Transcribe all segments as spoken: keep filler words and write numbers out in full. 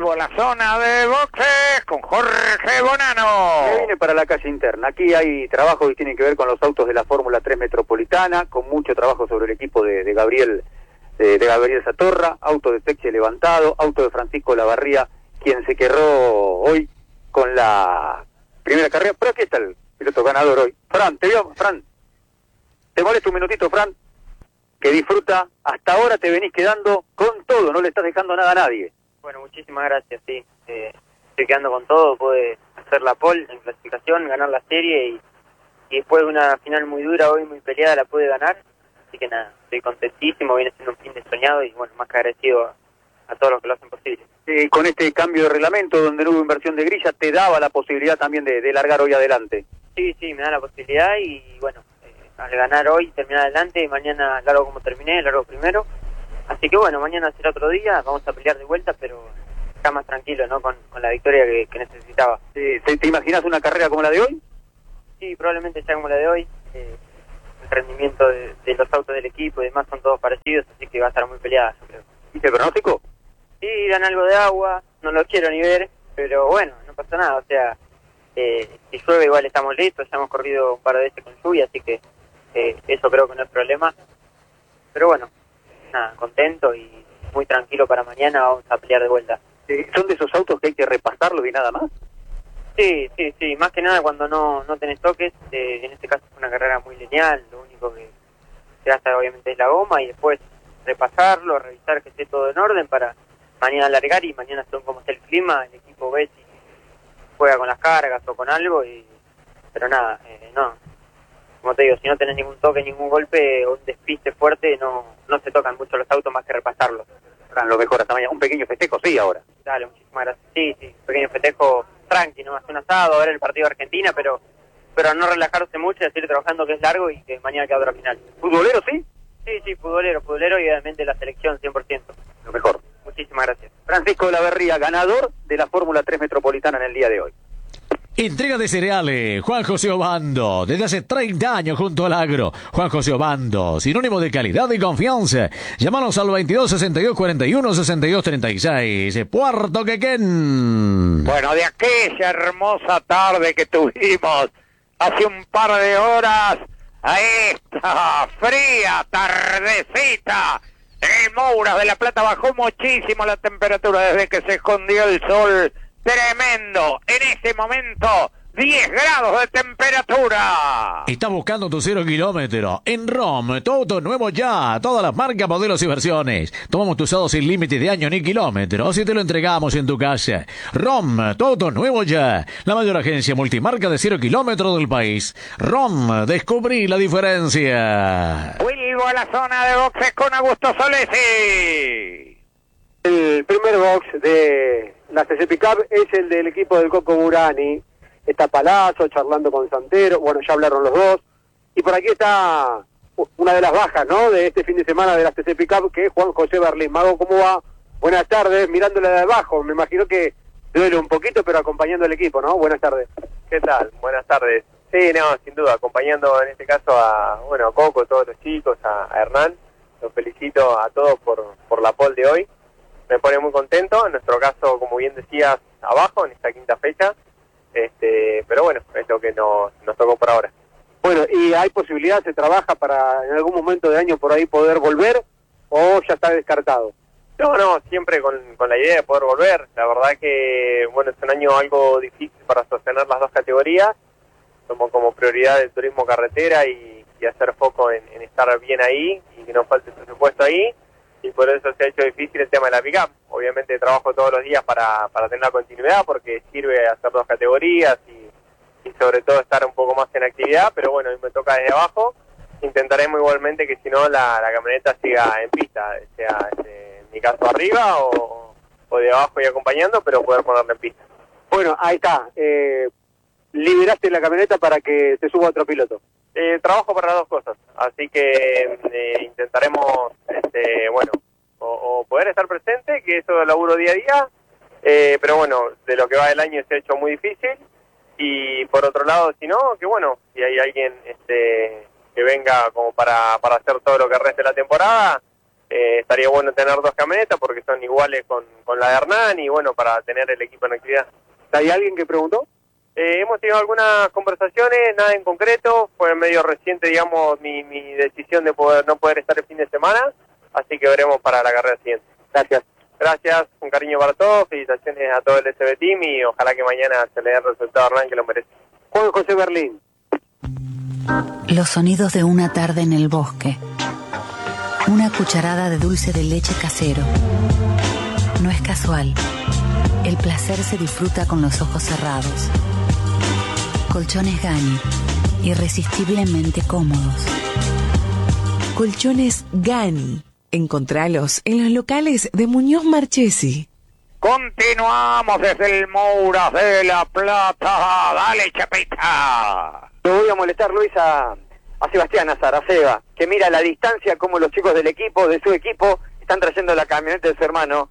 Vuelvo a la zona de boxes con Jorge Bonano. Me vine para la calle interna. Aquí hay trabajo que tiene que ver con los autos de la Fórmula tres Metropolitana, con mucho trabajo sobre el equipo de, de Gabriel de, de Gabriel Satorra, auto de Teche levantado, auto de Francisco Lavarría, quien se quedó hoy con la primera carrera. Pero aquí está el piloto ganador hoy. Fran, ¿te vio? Fran, ¿te molesta un minutito, Fran? Que disfruta, hasta ahora te venís quedando con todo, no le estás dejando nada a nadie. Bueno, muchísimas gracias, sí. Eh, estoy quedando con todo, pude hacer la pole en clasificación, ganar la serie y, y después de una final muy dura, hoy muy peleada, la pude ganar. Así que nada, estoy contentísimo, viene siendo un fin de soñado y bueno, más que agradecido a, a todos los que lo hacen posible. Eh, con este cambio de reglamento donde no hubo inversión de grilla, te daba la posibilidad también de, de largar hoy adelante. Sí, sí, me da la posibilidad y bueno, eh, al ganar hoy, terminar adelante y mañana largo como terminé, largo primero. Así que bueno, mañana será otro día, vamos a pelear de vuelta, pero está más tranquilo, ¿no? Con, con la victoria que, que necesitaba. Eh, ¿te, ¿Te imaginas una carrera como la de hoy? Sí, probablemente sea como la de hoy. Eh, el rendimiento de, de los autos del equipo y demás son todos parecidos, así que va a estar muy peleada, yo creo. ¿Viste el pronóstico? Sí, dan algo de agua, no lo quiero ni ver, pero bueno, no pasa nada, o sea, eh, si llueve igual estamos listos, ya hemos corrido un par de veces con lluvia, así que eh, eso creo que no es problema. Pero bueno, nada, contento y muy tranquilo para mañana, vamos a pelear de vuelta. Eh, ¿Son de esos autos que hay que repasarlos y nada más? Sí, sí, sí, más que nada cuando no, no tenés toques, eh, en este caso es una carrera muy lineal, lo único que se gasta obviamente es la goma y después repasarlo, revisar que esté todo en orden para mañana alargar y mañana según como está el clima, el equipo ve si juega con las cargas o con algo, y pero nada, eh, no, como te digo, si no tenés ningún toque, ningún golpe o un despiste fuerte, no, no se tocan mucho los autos más que repasarlos. Fran, lo mejor hasta mañana. Un pequeño festejo, sí, ahora. Dale, muchísimas gracias. Sí, sí, un pequeño festejo tranqui, no más un asado, ver el partido de Argentina, pero pero no relajarse mucho y seguir trabajando que es largo y que mañana queda otra final. ¿Futbolero, sí? Sí, sí, futbolero, futbolero y obviamente la selección cien por ciento. Lo mejor. Muchísimas gracias. Francisco Lavarría, ganador de la Fórmula tres Metropolitana en el día de hoy. Entrega de cereales, Juan José Obando, desde hace treinta años junto al agro. Juan José Obando, sinónimo de calidad y confianza. Llámanos al veintidós sesenta y dos cuarenta y uno sesenta y dos treinta y seis, Puerto Quequén. Bueno, de aquella hermosa tarde que tuvimos hace un par de horas a esta fría tardecita, en Mouras de la Plata bajó muchísimo la temperatura desde que se escondió el sol. Tremendo, en este momento diez grados de temperatura. Estás buscando tu cero kilómetro en ROM, tu auto nuevo ya, todas las marcas, modelos y versiones. Tomamos tu usado sin límite de año ni kilómetros y te lo entregamos en tu casa. ROM, tu auto nuevo ya, la mayor agencia multimarca de cero kilómetros del país. ROM, descubrí la diferencia. Vuelvo a la zona de boxes con Augusto Solesi. El primer box de la C C Pickup es el del equipo del Coco Burani. Está Palazzo charlando con Santero, bueno, ya hablaron los dos. Y por aquí está una de las bajas, ¿no?, de este fin de semana de la C C Pickup, que es Juan José Berlín. Mago, ¿cómo va? Buenas tardes, mirándola de abajo. Me imagino que duele un poquito, pero acompañando al equipo, ¿no? Buenas tardes. ¿Qué tal? Buenas tardes. Sí, no, sin duda, acompañando en este caso a, bueno, a Coco, a todos los chicos, a, a Hernán. Los felicito a todos por, por la pole de hoy. Me pone muy contento, en nuestro caso, como bien decías, abajo, en esta quinta fecha, este, pero bueno, es lo que nos, nos tocó por ahora. Bueno, ¿y hay posibilidad, se trabaja para en algún momento de año por ahí poder volver, o ya está descartado? No, no, siempre con, con la idea de poder volver. La verdad que, bueno, es un año algo difícil para sostener las dos categorías, como, como prioridad el turismo carretera y, y hacer foco en, en estar bien ahí y que no falte presupuesto ahí. Y por eso se ha hecho difícil el tema de la pick-up. Obviamente trabajo todos los días para, para tener la continuidad, porque sirve hacer dos categorías y, y sobre todo estar un poco más en actividad, pero bueno, hoy me toca desde abajo. Intentaremos igualmente que si no la, la camioneta siga en pista, sea este, en mi caso arriba o, o de abajo y acompañando, pero poder ponerla en pista. Bueno, ahí está. Eh, liberaste la camioneta para que se suba otro piloto. Eh, trabajo para las dos cosas, así que eh, intentaremos, este, bueno, o, o poder estar presente, que eso lo laburo día a día, eh, pero bueno, de lo que va del año se ha hecho muy difícil, y por otro lado, si no, que bueno, si hay alguien este, que venga como para, para hacer todo lo que reste de la temporada, eh, estaría bueno tener dos camionetas porque son iguales con, con la de Hernán y bueno, para tener el equipo en actividad. ¿Hay alguien que preguntó? Eh, hemos tenido algunas conversaciones, nada en concreto, fue medio reciente, digamos, mi, mi decisión de poder no poder estar el fin de semana, así que veremos para la carrera siguiente. Gracias. Gracias, un cariño para todos, felicitaciones a todo el S B Team y ojalá que mañana se le dé el resultado a Hernán que lo merece. Juan José Berlín. Los sonidos de una tarde en el bosque. Una cucharada de dulce de leche casero. No es casual. El placer se disfruta con los ojos cerrados. Colchones Gani, irresistiblemente cómodos. Colchones Gani. Encontralos en los locales de Muñoz Marchesi. Continuamos desde el Mouras de la Plata. Dale, Chapita. Lo voy a molestar, Luis, a, a Sebastián Azar, a Seba, que mira a la distancia como los chicos del equipo, de su equipo, están trayendo la camioneta de su hermano,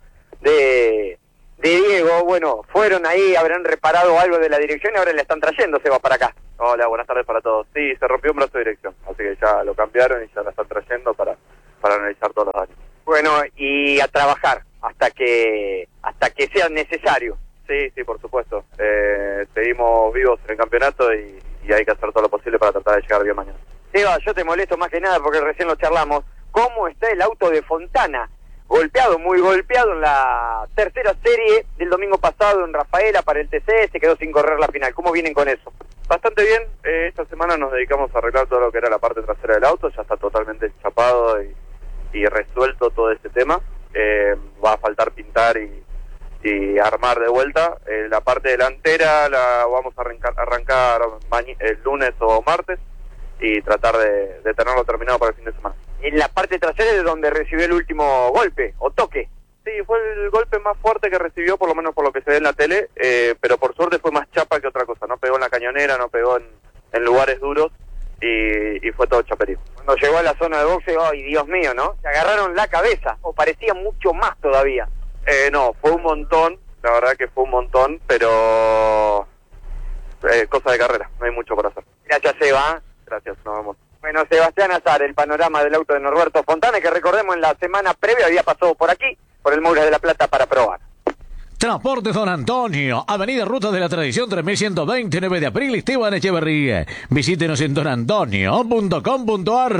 de, de Diego. Bueno, fueron ahí, habrán reparado algo de la dirección y ahora le están trayendo, Seba, para acá. Hola, buenas tardes para todos. Sí, se rompió un brazo de dirección, así que ya lo cambiaron y ya la están trayendo para, para analizar todos los daños. Bueno, y a trabajar hasta que hasta que sea necesario. Sí, sí, por supuesto. Eh, seguimos vivos en el campeonato y, y hay que hacer todo lo posible para tratar de llegar bien mañana. Seba, yo te molesto más que nada porque recién lo charlamos. ¿Cómo está el auto de Fontana? Golpeado, muy golpeado en la tercera serie del domingo pasado en Rafaela para el T C, se quedó sin correr la final. ¿Cómo vienen con eso? Bastante bien. Eh, esta semana nos dedicamos a arreglar todo lo que era la parte trasera del auto. Ya está totalmente chapado y, y resuelto todo este tema. Eh, va a faltar pintar y, y armar de vuelta. Eh, la parte delantera la vamos a arrancar, arrancar el lunes o martes y tratar de, de tenerlo terminado para el fin de semana. En la parte trasera es donde recibió el último golpe o toque. Sí, fue el golpe más fuerte que recibió, por lo menos por lo que se ve en la tele, eh, pero por suerte fue más chapa que otra cosa. No pegó en la cañonera, no pegó en, en lugares duros y, y fue todo chaperío. Cuando llegó a la zona de boxe, ay, Dios mío, ¿no? Se agarraron la cabeza, o parecía mucho más todavía. Eh, no, fue un montón, la verdad que fue un montón, pero eh, cosa de carrera, no hay mucho por hacer. Gracias, Seba. Gracias, nos vemos. Bueno, Sebastián Azar, el panorama del auto de Norberto Fontana, que recordemos en la semana previa había pasado por aquí, por el Mouras de la Plata, para probar. Transportes Don Antonio, Avenida Ruta de la Tradición tres mil ciento veinte, nueve de abril, Esteban Echeverría. Visítenos en don antonio punto com punto a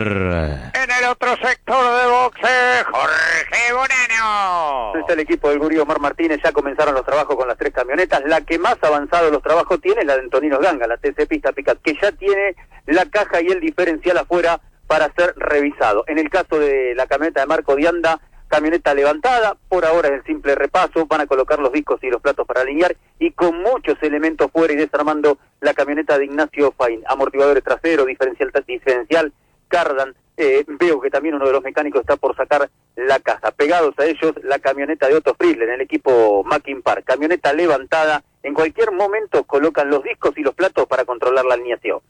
r. En el otro sector de boxe, Jorge Bonano. Está el equipo del Gurí Omar Martínez, ya comenzaron los trabajos con las tres camionetas. La que más avanzado los trabajos tiene es la de Antoninos Ganga, la T C Pista Picat, que ya tiene la caja y el diferencial afuera para ser revisado. En el caso de la camioneta de Marco Dianda, camioneta levantada, por ahora es el simple repaso, van a colocar los discos y los platos para alinear y con muchos elementos fuera y desarmando la camioneta de Ignacio Fain, amortiguadores traseros, diferencial, diferencial, cardan, eh, veo que también uno de los mecánicos está por sacar la caja, pegados a ellos la camioneta de Otto Friedl en el equipo Mackin Park, camioneta levantada, en cualquier momento colocan los discos y los platos para controlar la alineación.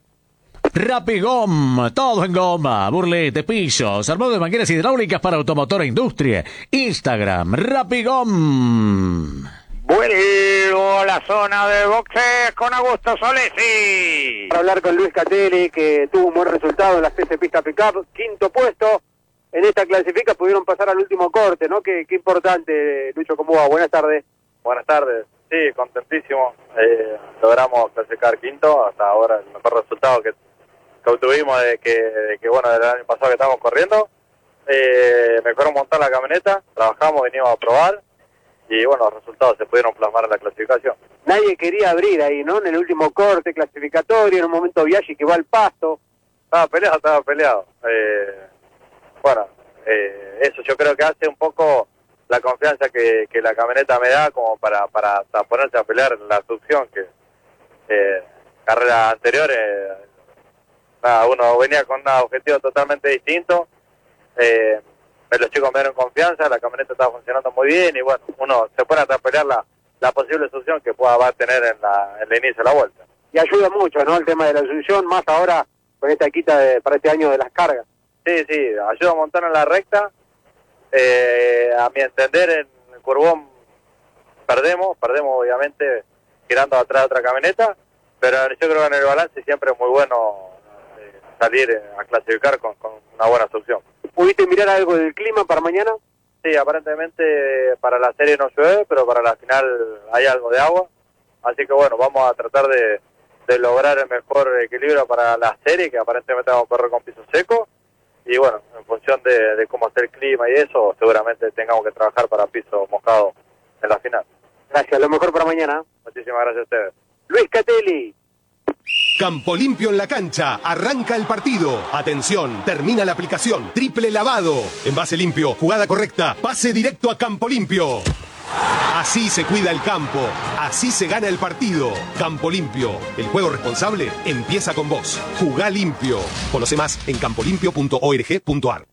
Rapigom, todo en goma, burlete, pisos, armado de mangueras hidráulicas para automotor e industria. Instagram, Rapigom. Vuelvo a la zona de boxe con Augusto Solesi. Para hablar con Luis Catelli, que tuvo un buen resultado en la T C Pista Pickup, quinto puesto en esta clasifica, pudieron pasar al último corte, ¿no? Qué, qué importante, Lucho, ¿cómo va? Buenas tardes. Buenas tardes. Sí, contentísimo. Eh, logramos clasificar quinto, hasta ahora el mejor resultado que que obtuvimos de que, de que, bueno, del año pasado que estábamos corriendo. Eh, me fueron a montar la camioneta, trabajamos, venimos a probar y, bueno, los resultados se pudieron plasmar en la clasificación. Nadie quería abrir ahí, ¿no? En el último corte clasificatorio, en un momento Biaggi que va al pasto. Estaba peleado, estaba peleado. Eh, bueno, eh, eso yo creo que hace un poco la confianza que, que la camioneta me da como para, para ponerse a pelear en la succión, que eh, carreras anteriores... Nada, uno venía con un objetivo totalmente distinto, eh, los chicos me dieron confianza, la camioneta estaba funcionando muy bien y bueno, uno se pone a pelear la, la posible solución que pueda va a tener en, la, en el inicio de la vuelta. Y ayuda mucho, ¿no? El tema de la solución, más ahora con esta quita de, para este año de las cargas. Sí, sí, ayuda un montón en la recta, eh, a mi entender en el curvón perdemos, perdemos obviamente girando atrás de otra camioneta, pero yo creo que en el balance siempre es muy bueno salir a clasificar con, con una buena solución. ¿Pudiste mirar algo del clima para mañana? Sí, aparentemente para la serie no llueve, pero para la final hay algo de agua. Así que bueno, vamos a tratar de, de lograr el mejor equilibrio para la serie, que aparentemente vamos a correr con piso seco. Y bueno, en función de, de cómo está el clima y eso, seguramente tengamos que trabajar para piso mojado en la final. Gracias, lo mejor para mañana. Muchísimas gracias a ustedes. Luis Catelli. Campo Limpio en la cancha. Arranca el partido. Atención, termina la aplicación. Triple lavado. Envase limpio, jugada correcta. Pase directo a Campo Limpio. Así se cuida el campo. Así se gana el partido. Campo Limpio. El juego responsable empieza con vos. Jugá limpio. Conoce más en campo limpio punto org punto ar.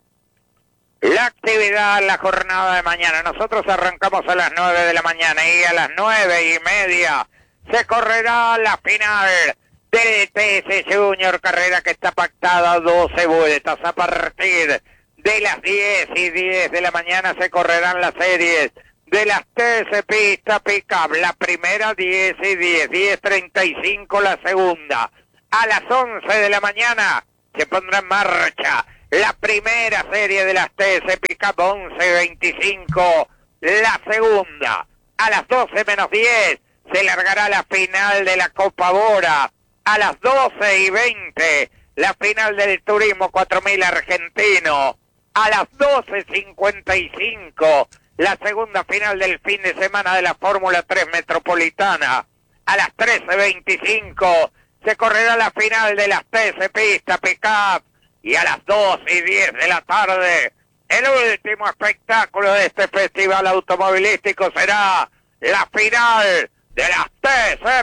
La actividad, la jornada de mañana. Nosotros arrancamos a las nueve de la mañana y a las nueve y media se correrá la final del T S Junior, carrera que está pactada a doce vueltas. A partir de las diez y diez de la mañana se correrán las series de las T S Pista Pickup. La primera diez y diez, diez treinta y cinco la segunda. A las once de la mañana se pondrá en marcha la primera serie de las T S Pickup, once veinticinco la segunda. A las doce menos diez se largará la final de la Copa Bora. A las doce y veinte la final del Turismo cuatro mil argentino. A las doce cincuenta y cinco la segunda final del fin de semana de la Fórmula tres Metropolitana. A las trece veinticinco se correrá la final de las T S Pista Pickup. Y a las dos y diez de la tarde, el último espectáculo de este festival automovilístico será la final de las T S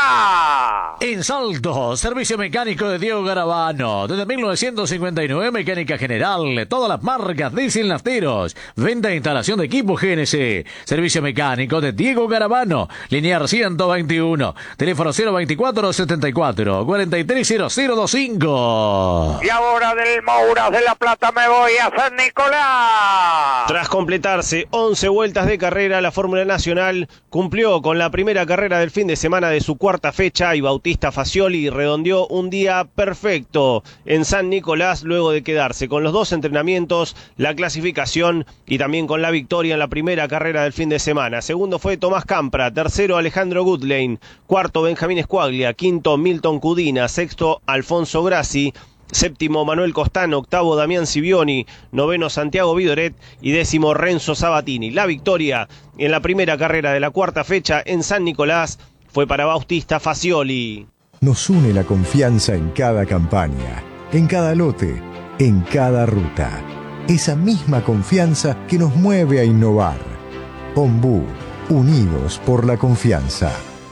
Pickup. En Salto, servicio mecánico de Diego Garabano. Desde mil novecientos cincuenta y nueve, mecánica general, todas las marcas, diésel nafteros. Venta e instalación de equipo G N C. Servicio mecánico de Diego Garabano. Linear ciento veintiuno. Teléfono cero veinticuatro setenta y cuatro cuarenta y tres cero cero veinticinco. Y ahora del Mouras de la Plata me voy a San Nicolás. Tras completarse once vueltas de carrera, la Fórmula Nacional cumplió con la primera carrera del fin de semana de su cuarta fecha y Bautista Fagioli redondeó un día perfecto en San Nicolás luego de quedarse con los dos entrenamientos, la clasificación y también con la victoria en la primera carrera del fin de semana. Segundo fue Tomás Campra, tercero Alejandro Goodlane, cuarto Benjamín Escuaglia, quinto Milton Cudina, sexto Alfonso Grassi, séptimo Manuel Costano, octavo Damián Sivioni, noveno Santiago Vidoret y décimo Renzo Sabatini. La victoria en la primera carrera de la cuarta fecha en San Nicolás fue para Bautista Fagioli. Nos une la confianza en cada campaña, en cada lote, en cada ruta. Esa misma confianza que nos mueve a innovar. Ombú, unidos por la confianza.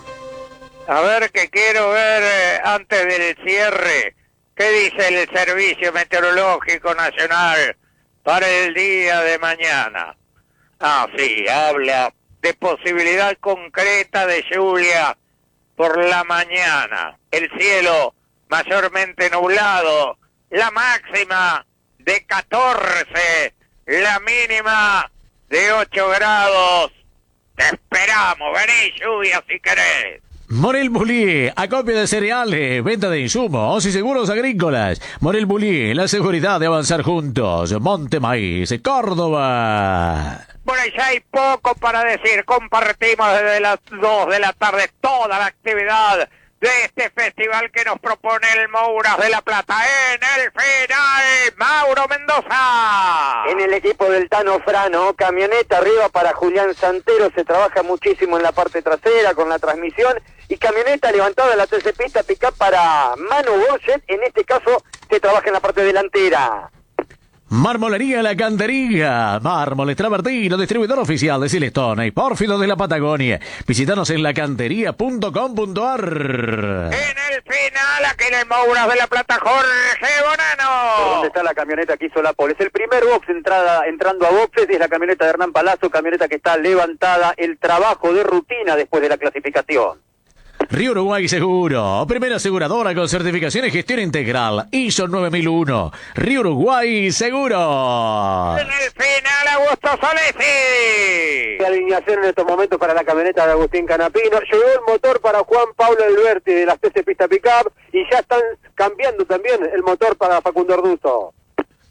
A ver, que quiero ver eh, antes del cierre. ¿Qué dice el Servicio Meteorológico Nacional para el día de mañana? Ah, sí, habla de posibilidad concreta de lluvia por la mañana. El cielo mayormente nublado, la máxima de catorce, la mínima de ocho grados. Te esperamos, vení lluvia si querés. Morel Bullier, acopio de cereales, venta de insumos y seguros agrícolas. Morel Bullier, la seguridad de avanzar juntos. Monte Maíz, Córdoba. Bueno, ya hay poco para decir. Compartimos desde las dos de la tarde toda la actividad de este festival que nos propone el Mouras de la Plata. En el final, Mauro Mendoza. En el equipo del Tano Frano, camioneta arriba para Julián Santero, se trabaja muchísimo en la parte trasera con la transmisión, y camioneta levantada en la T S Pista Pickup para Manu Borget, en este caso se trabaja en la parte delantera. Marmolería La Cantería, Mármoles Travertino, distribuidor oficial de Silestone y Pórfido de la Patagonia. Visítanos en la cantería punto com punto ar. En el final, aquí en el Mouras de la Plata, Jorge Bonano. ¿Dónde está la camioneta que hizo la pole? Es el primer box entrada, entrando a boxes, y es la camioneta de Hernán Palazzo, camioneta que está levantada, el trabajo de rutina después de la clasificación. Río Uruguay Seguro, primera aseguradora con certificación y gestión integral, I S O nueve mil uno. Río Uruguay Seguro. En el final, Augusto Solesi. La alineación en estos momentos para la camioneta de Agustín Canapino. Llegó el motor para Juan Pablo Alberti de las T S Pista Pickup, y ya están cambiando también el motor para Facundo Orduzo.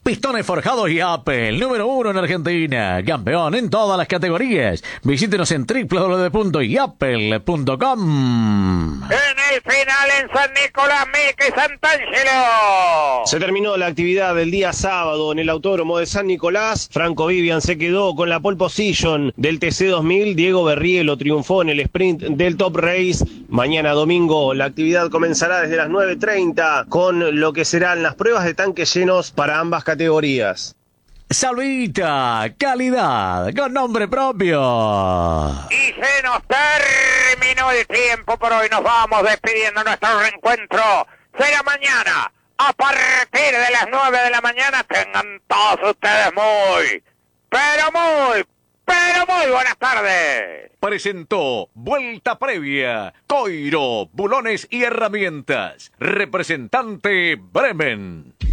Pistones forjados y Apple, número uno en Argentina, campeón en todas las categorías. Visítenos en w w w punto yapel punto com. En el final en San Nicolás, Mica y Santangelo. Se terminó la actividad del día sábado en el Autódromo de San Nicolás. Franco Vivian se quedó con la pole position del T C dos mil. Diego Berrielo triunfó en el sprint del Top Race. Mañana domingo la actividad comenzará desde las nueve treinta con lo que serán las pruebas de tanques llenos para ambas categorías. Salvita, calidad, con nombre propio. Y se nos terminó el tiempo por hoy. Nos vamos despidiendo. Nuestro reencuentro será mañana a partir de las nueve de la mañana. Tengan todos ustedes muy, pero muy, pero muy buenas tardes. Presentó Vuelta Previa, Coiro, Bulones y Herramientas. Representante Bremen.